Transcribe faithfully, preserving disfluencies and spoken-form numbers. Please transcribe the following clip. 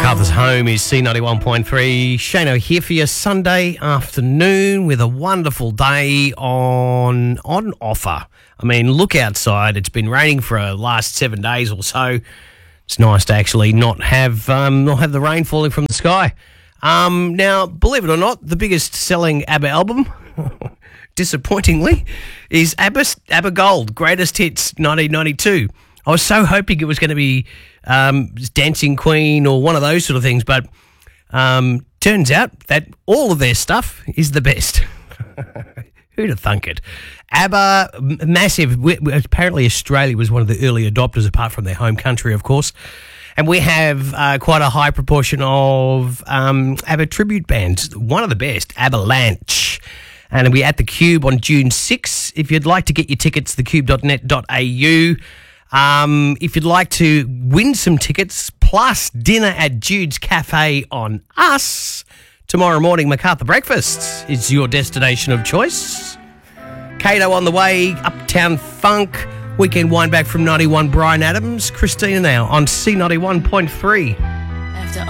MacArthur's Home is C ninety-one point three. Shano here for your Sunday afternoon with a wonderful day on on offer. I mean, look outside. It's been raining for the last seven days or so. It's nice to actually not have um, not have the rain falling from the sky. Um, now, believe it or not, the biggest selling ABBA album, disappointingly, is ABBA, ABBA Gold, Greatest Hits nineteen ninety-two. I was so hoping it was going to be um, Dancing Queen or one of those sort of things, but um, turns out that all of their stuff is the best. Who'd have thunk it? ABBA, m- massive. We, we, apparently Australia was one of the early adopters, apart from their home country, of course. And we have uh, quite a high proportion of um, ABBA tribute bands. One of the best, Avalanche. And it'll be at the Cube on June sixth. If you'd like to get your tickets, the cube dot net dot a u. Um, if you'd like to win some tickets, plus dinner at Jude's Cafe on Us, tomorrow morning, MacArthur Breakfast is your destination of choice. Kato on the way, Uptown Funk, Weekend Wind Back from ninety-one, Brian Adams, Christina now on C ninety-one point three.